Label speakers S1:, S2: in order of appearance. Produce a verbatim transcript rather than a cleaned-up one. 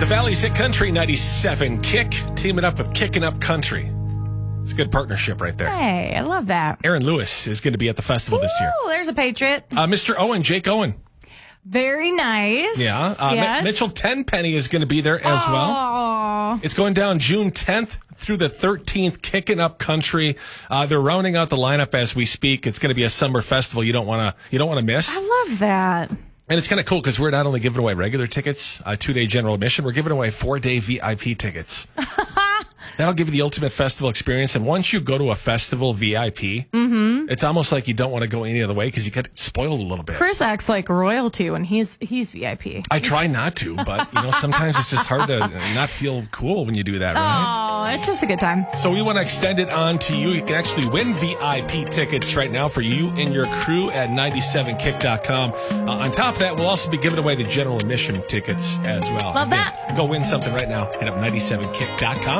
S1: the Valley's Hit Country ninety-seven Kick, teaming up with Kicking Up Country. It's a good partnership right there.
S2: Hey, I love that.
S1: Aaron Lewis is going to be at the festival
S2: Ooh,
S1: this year.
S2: There's a Patriot.
S1: Uh, Mister Owen, Jake Owen.
S2: Very nice.
S1: Yeah. Uh,
S2: yes.
S1: M- Mitchell Tenpenny is going to be there as
S2: Aww.
S1: well. It's going down June tenth through the thirteenth, Kicking Up Country. Uh, they're rounding out the lineup as we speak. It's going to be a summer festival you don't want to you don't want to miss.
S2: I love that.
S1: And it's kind of cool because we're not only giving away regular tickets, a two-day general admission, we're giving away four-day V I P tickets. That'll give you the ultimate festival experience. And once you go to a festival V I P, mm-hmm. it's almost like you don't want to go any other way because you get spoiled a little bit.
S2: Chris acts like royalty when he's he's V I P.
S1: I try not to, but you know sometimes it's just hard to not feel cool when you do that, right?
S2: Oh, it's just a good time.
S1: So we want to extend it on to you. You can actually win V I P tickets right now for you and your crew at ninety-seven kick dot com. Uh, on top of that, we'll also be giving away the general admission tickets as well.
S2: Love that.
S1: Again, go win something right now. Hit up ninety-seven kick dot com.